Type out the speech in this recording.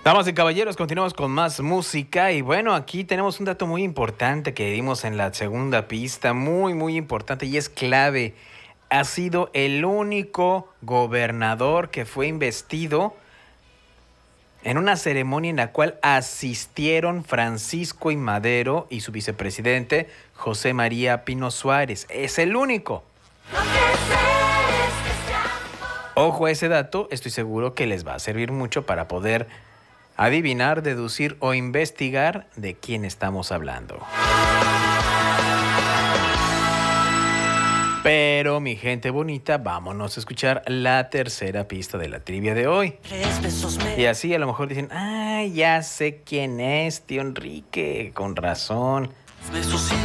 Damas y caballeros, continuamos con más música y bueno, aquí tenemos un dato muy importante que dimos en la segunda pista, muy importante y es clave. Ha sido el único gobernador que fue investido en una ceremonia en la cual asistieron Francisco I. Madero y su vicepresidente José María Pino Suárez. Es el único. Ojo a ese dato, estoy seguro que les va a servir mucho para poder adivinar, deducir o investigar de quién estamos hablando. Pero mi gente bonita, vámonos a escuchar la tercera pista de la trivia de hoy. Y así a lo mejor dicen, ya sé quién es, tío Enrique, con razón.